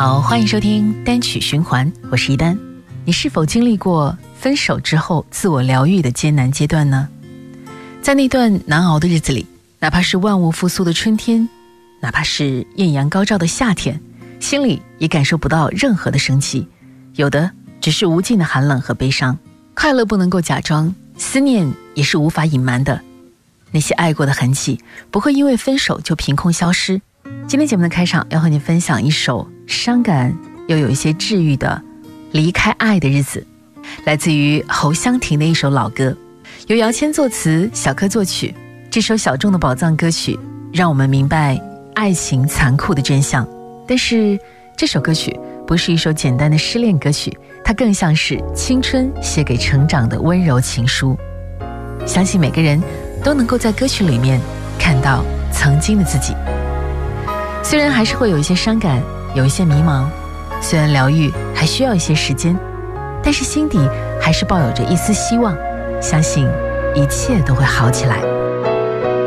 好，欢迎收听单曲循环，我是一丹。你是否经历过分手之后自我疗愈的艰难阶段呢？在那段难熬的日子里，哪怕是万物复苏的春天，哪怕是艳阳高照的夏天，心里也感受不到任何的生气，有的只是无尽的寒冷和悲伤。快乐不能够假装，思念也是无法隐瞒的。那些爱过的痕迹不会因为分手就凭空消失。今天节目的开场要和你分享一首伤感又有一些治愈的离开爱的日子，来自于侯湘婷的一首老歌，由姚谦作词，小柯作曲。这首小众的宝藏歌曲让我们明白爱情残酷的真相，但是这首歌曲不是一首简单的失恋歌曲，它更像是青春写给成长的温柔情书。相信每个人都能够在歌曲里面看到曾经的自己。虽然还是会有一些伤感，有一些迷茫，虽然疗愈还需要一些时间，但是心底还是抱有着一丝希望，相信一切都会好起来。